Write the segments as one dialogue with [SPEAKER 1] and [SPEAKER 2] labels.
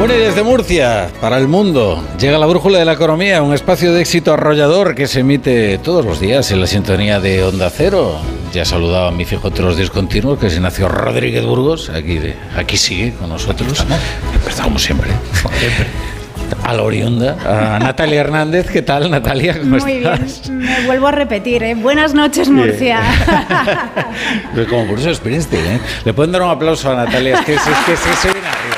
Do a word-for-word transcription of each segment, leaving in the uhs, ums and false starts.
[SPEAKER 1] Bueno, y desde Murcia, para el mundo, llega la Brújula de la Economía, un espacio de éxito arrollador que se emite todos los días en la sintonía de Onda Cero. Ya saludaba a mi fijo entre los días continuos, que es Ignacio Rodríguez Burgos, aquí, de, aquí sigue con nosotros, como siempre. A la oriunda, a Natalia Hernández. ¿Qué tal, Natalia? ¿Cómo
[SPEAKER 2] Muy
[SPEAKER 1] estás?
[SPEAKER 2] bien, me vuelvo a repetir, ¿eh? Buenas noches, Murcia.
[SPEAKER 1] Pues como por eso es Springsteen, ¿eh? Le pueden dar un aplauso a Natalia, es que, es, es que se, se viene arriba.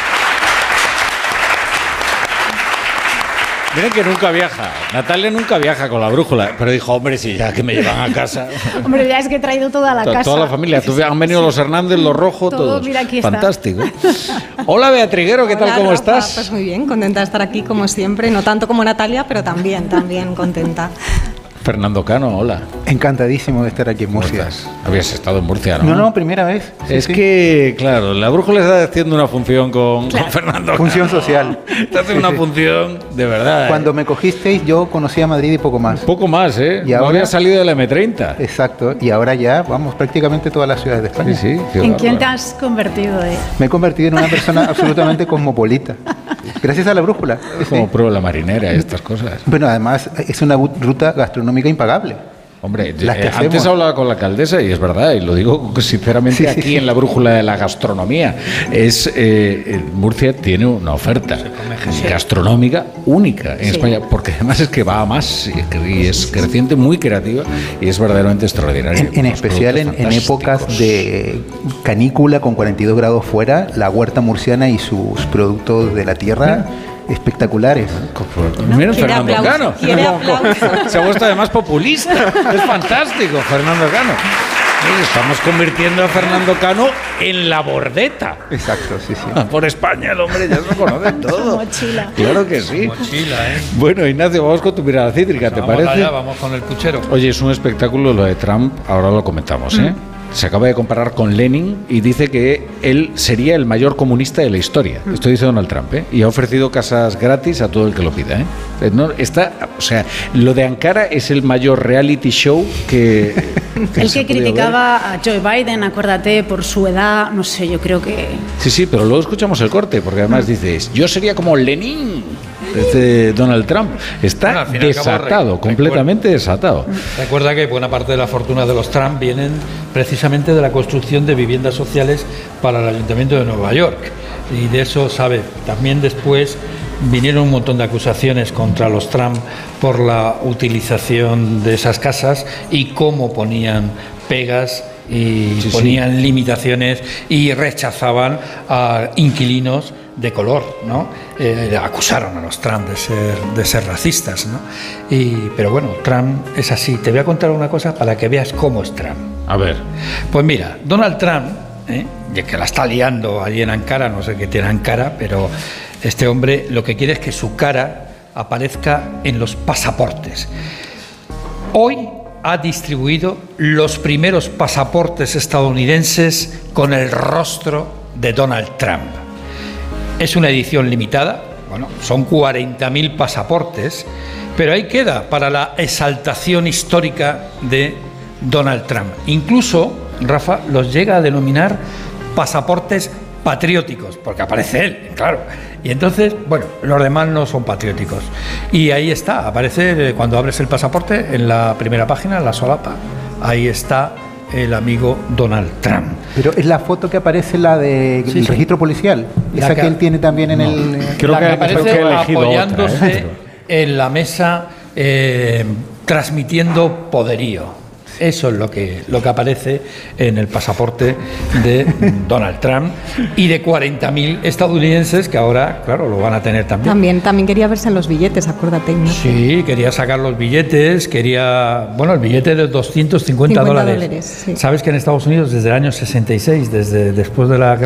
[SPEAKER 1] Miren que nunca viaja, Natalia nunca viaja con la brújula, pero dijo, hombre, si ya que me llevan a casa.
[SPEAKER 2] Hombre, ya es que he traído toda la
[SPEAKER 1] To-
[SPEAKER 2] casa.
[SPEAKER 1] Toda la familia, tú, han venido los Hernández, los Rojo,
[SPEAKER 2] Todo,
[SPEAKER 1] todos.
[SPEAKER 2] mira, aquí está.
[SPEAKER 1] Fantástico. Hola, Beatriguero, ¿qué tal?
[SPEAKER 3] Hola,
[SPEAKER 1] ¿Cómo
[SPEAKER 3] Rafa.
[SPEAKER 1] estás?
[SPEAKER 3] Pues muy bien, contenta de estar aquí como siempre, no tanto como Natalia, pero también, también contenta.
[SPEAKER 1] Fernando Cano, hola.
[SPEAKER 4] Encantadísimo de estar aquí en Murcia.
[SPEAKER 1] Habías estado en Murcia, ¿no?
[SPEAKER 4] No, no, primera vez. Sí,
[SPEAKER 1] es
[SPEAKER 4] sí.
[SPEAKER 1] que, claro, la brújula está haciendo una función con,
[SPEAKER 2] Claro.
[SPEAKER 1] con Fernando
[SPEAKER 4] Función
[SPEAKER 1] Cano.
[SPEAKER 4] social.
[SPEAKER 1] Está haciendo una
[SPEAKER 4] Sí, sí.
[SPEAKER 1] función de verdad.
[SPEAKER 4] Cuando
[SPEAKER 1] ¿eh?
[SPEAKER 4] me cogisteis, yo conocía Madrid y poco más.
[SPEAKER 1] Poco más, ¿eh?
[SPEAKER 4] Y
[SPEAKER 1] No
[SPEAKER 4] ahora-
[SPEAKER 1] había salido de la eme treinta.
[SPEAKER 4] Exacto. Y ahora ya, vamos, prácticamente todas las ciudades de España.
[SPEAKER 1] Sí, sí. qué
[SPEAKER 2] ¿En quién te
[SPEAKER 1] bárbaro.
[SPEAKER 2] has convertido? Eh?
[SPEAKER 4] Me he convertido en una persona absolutamente cosmopolita. Gracias a la brújula. Sí, sí.
[SPEAKER 1] Como prueba la marinera y estas cosas.
[SPEAKER 4] Bueno, además, es una bu- ruta gastronómica impagable.
[SPEAKER 1] Hombre,
[SPEAKER 4] Las que
[SPEAKER 1] eh, antes
[SPEAKER 4] hacemos.
[SPEAKER 1] hablaba con la alcaldesa y es verdad, y lo digo sinceramente
[SPEAKER 4] Sí, sí,
[SPEAKER 1] aquí
[SPEAKER 4] sí.
[SPEAKER 1] en la brújula de la gastronomía. Es eh, eh, Murcia tiene una oferta gastronómica única en
[SPEAKER 2] Sí.
[SPEAKER 1] España, porque además es que va a más y es creciente, muy creativa y es verdaderamente extraordinario.
[SPEAKER 4] En, en
[SPEAKER 1] Unos
[SPEAKER 4] especial en,
[SPEAKER 1] productos
[SPEAKER 4] en épocas
[SPEAKER 1] fantásticos.
[SPEAKER 4] de canícula con cuarenta y dos grados fuera, la huerta murciana y sus productos de la tierra espectaculares.
[SPEAKER 1] Miren,
[SPEAKER 3] Quiere
[SPEAKER 1] Fernando
[SPEAKER 3] aplauso,
[SPEAKER 1] Cano.
[SPEAKER 3] quiere aplauso.
[SPEAKER 1] Se ha vuelto además populista. Es fantástico, Fernando Cano. Oye, estamos convirtiendo a Fernando Cano en la bordeta.
[SPEAKER 4] Exacto, sí, sí.
[SPEAKER 1] Por España, el hombre ya se lo conoce todo.
[SPEAKER 2] Mochila.
[SPEAKER 1] Claro que sí.
[SPEAKER 5] Mochila, ¿eh?
[SPEAKER 1] Bueno, Ignacio, vamos con tu mirada cítrica, ¿te
[SPEAKER 5] Vamos
[SPEAKER 1] parece?
[SPEAKER 5] allá, vamos con el puchero.
[SPEAKER 1] Oye, es un espectáculo lo de Trump, ahora lo comentamos, ¿eh? Se acaba de comparar con Lenin y dice que él sería el mayor comunista de la historia. Esto dice Donald Trump, ¿eh? Y ha ofrecido casas gratis a todo el que lo pida, ¿eh? Eh, No, está, o sea, lo de Ankara es el mayor reality show que...
[SPEAKER 2] El
[SPEAKER 1] se
[SPEAKER 2] que
[SPEAKER 1] ha podido
[SPEAKER 2] criticaba a Joe Biden, acuérdate, por su edad, no sé, yo creo que...
[SPEAKER 1] ver. Sí, sí, pero luego escuchamos el corte, porque además dices, yo sería como Lenin, desde Donald Trump. Está
[SPEAKER 5] Bueno, al fin y al cabo,
[SPEAKER 1] desatado,
[SPEAKER 5] re-
[SPEAKER 1] completamente desatado.
[SPEAKER 5] Recuerda que buena parte de la fortuna de los Trump vienen precisamente de la construcción de viviendas sociales para el Ayuntamiento de Nueva York. Y de eso sabe. También después vinieron un montón de acusaciones contra los Trump por la utilización de esas casas y cómo ponían pegas y
[SPEAKER 1] Sí, sí.
[SPEAKER 5] ponían limitaciones y rechazaban a inquilinos de color, ¿no? Eh, acusaron a los Trump de ser, de ser racistas, ¿no? Y, pero bueno, Trump es así. Te voy a contar una cosa para que veas cómo es Trump.
[SPEAKER 1] A ver.
[SPEAKER 5] Pues mira, Donald Trump, ¿eh? Ya que la está liando allí en Ankara, no sé qué tiene Ankara, pero este hombre lo que quiere es que su cara aparezca en los pasaportes. Hoy ha distribuido los primeros pasaportes estadounidenses con el rostro de Donald Trump. Es una edición limitada, bueno, son cuarenta mil pasaportes, pero ahí queda para la exaltación histórica de Donald Trump. Incluso, Rafa, los llega a denominar pasaportes patrióticos, porque aparece él, claro. Y entonces, bueno, los demás no son patrióticos. Y ahí está, aparece eh, cuando abres el pasaporte, en la primera página, en la solapa, ahí está el amigo Donald Trump.
[SPEAKER 4] Pero es la foto que aparece, la del
[SPEAKER 5] Sí, sí.
[SPEAKER 4] registro policial.
[SPEAKER 5] La
[SPEAKER 4] Esa
[SPEAKER 5] que-
[SPEAKER 4] que él tiene también en
[SPEAKER 5] No.
[SPEAKER 4] el...
[SPEAKER 1] Creo
[SPEAKER 5] la
[SPEAKER 1] que-
[SPEAKER 5] que aparece
[SPEAKER 1] creo que he elegido
[SPEAKER 5] apoyándose
[SPEAKER 1] otra, ¿eh?
[SPEAKER 5] en la mesa, eh, transmitiendo poderío. Eso es lo que, lo que aparece en el pasaporte de Donald Trump y de cuarenta mil estadounidenses que ahora, claro, lo van a tener también.
[SPEAKER 3] También, también quería verse en los billetes, acuérdate, Ignacio.
[SPEAKER 5] Sí, quería sacar los billetes, quería, bueno, el billete de doscientos cincuenta
[SPEAKER 3] cincuenta
[SPEAKER 5] dólares.
[SPEAKER 3] dólares, sí.
[SPEAKER 5] Sabes que en Estados Unidos desde el año sesenta y seis, desde después de la